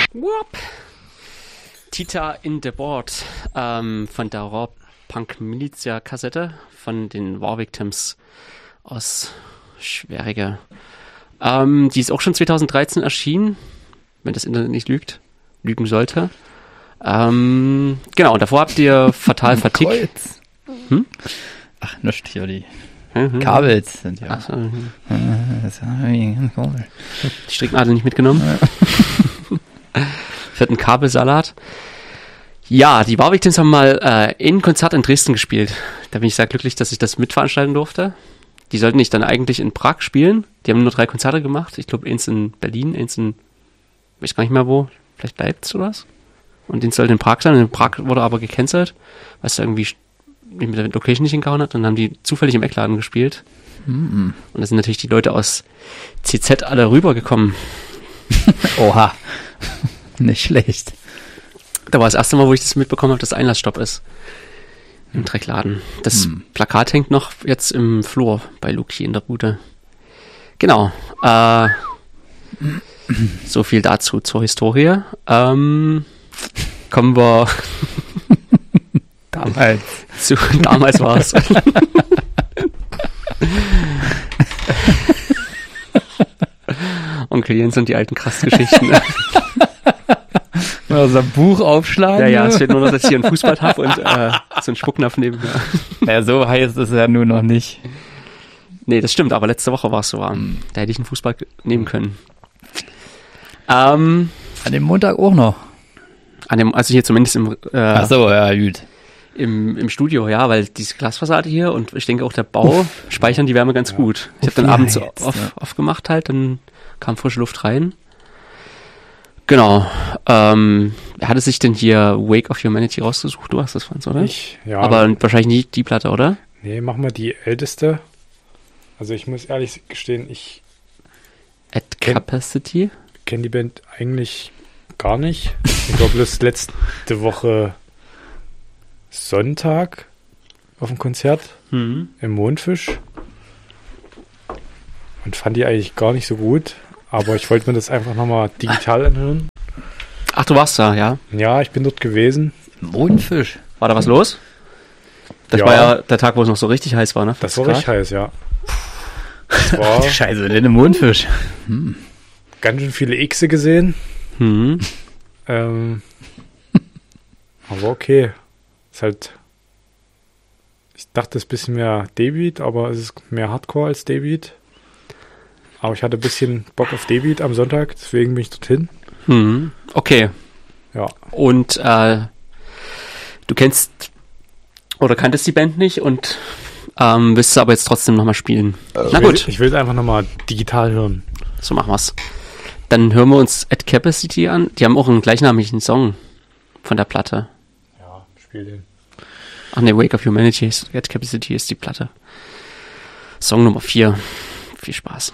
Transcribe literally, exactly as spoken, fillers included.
Whoop. Tita in the Board ähm, von der Raw Punk Militia Kassette von den War Victims aus Schweriger. Ähm, die ist auch schon zwanzig dreizehn erschienen, wenn das Internet nicht lügt, lügen sollte. Ähm, genau, davor habt ihr Fatal Fatigue. Hm? Ach, nischt hier die Mhm. Kabels sind ja. Ach so, mhm. Das ist ganz komisch. Die Stricknadel nicht mitgenommen. Ja. Für den Kabelsalat. Ja, die War Victims haben mal äh, ein Konzert in Dresden gespielt. Da bin ich sehr glücklich, dass ich das mitveranstalten durfte. Die sollten nicht dann eigentlich in Prag spielen. Die haben nur drei Konzerte gemacht. Ich glaube, eins in Berlin, eins in, ich weiß gar nicht mehr wo, vielleicht Leipzig oder was. Und den sollte in Prag sein. Und in Prag wurde aber gecancelt, weil es da irgendwie mit der Location nicht hingehauen hat. Und dann haben die zufällig im Eckladen gespielt. Mhm. Und da sind natürlich die Leute aus C Z alle rübergekommen. Oha. Nicht schlecht. Da war das erste Mal, wo ich das mitbekommen habe, dass Einlassstopp ist. Im Dreckladen. Das hm. Plakat hängt noch jetzt im Flur bei Luki in der Bude. Genau. Äh, so viel dazu zur Historie. Ähm, kommen wir damals. Zu, damals war es. Onkel Jens und die alten Krassgeschichten. Mal so ein Buch aufschlagen. Ja, ja, es fehlt nur noch, dass ich hier einen Fußball habe und äh, so einen Spucknapf neben mir. Ja, so heißt es ja nur noch nicht. Nee, das stimmt, aber letzte Woche war es so warm. Da hätte ich einen Fußball nehmen können. Ähm, an dem Montag auch noch. An dem, also hier zumindest im äh, Ach so, ja, gut. Im, im Studio, ja, weil diese Glasfassade hier und ich denke auch der Bau Uff. speichern die Wärme ganz ja. gut. Ich habe dann ja, abends jetzt, auf, ja. aufgemacht halt, dann kam frische Luft rein. Genau. Ähm, wer hatte sich denn hier Wake of Humanity rausgesucht? Du hast das von uns, oder? Ich, ja. Aber wahrscheinlich nicht die Platte, oder? Nee, machen wir die älteste. Also ich muss ehrlich gestehen, ich At Capacity? Kenne die Band eigentlich gar nicht. Ich glaube bloß letzte Woche Sonntag auf dem Konzert mhm. im Mondfisch und fand die eigentlich gar nicht so gut. Aber ich wollte mir das einfach nochmal digital anhören. Ach, du warst da, ja? Ja, ich bin dort gewesen. Mondfisch. War da was los? Das ja. war ja der Tag, wo es noch so richtig heiß war, ne? Das war richtig heiß, ja. Das war Scheiße, denn ein Mondfisch. Hm. Ganz schön viele Xe gesehen. Mhm. Ähm, aber okay. Ist halt... Ich dachte, es ist ein bisschen mehr Daybeat, aber es ist mehr Hardcore als Daybeat. Aber ich hatte ein bisschen Bock auf Daybeat am Sonntag, deswegen bin ich dorthin. Hm, okay. Ja. Und äh, du kennst oder kanntest die Band nicht und ähm, willst du aber jetzt trotzdem nochmal spielen. Äh, Na ich will, gut. Ich will es einfach nochmal digital hören. So machen wir's. Dann hören wir uns At Capacity an. Die haben auch einen gleichnamigen Song von der Platte. Ja, spiel den. Ach ne, Wake of Humanity, At Capacity ist die Platte. Song Nummer vier. Viel Spaß.